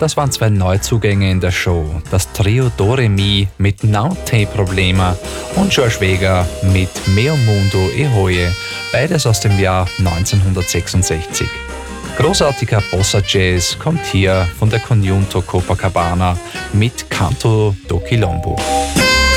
Das waren zwei Neuzugänge in der Show. Das Trio Do Re Mi mit Não Tem Problema und Jorge Vega mit Meu Mundo e Hoje, beides aus dem Jahr 1966. Großartiger Bossa Jazz kommt hier von der Conjunto Copacabana mit Canto do Quilombo.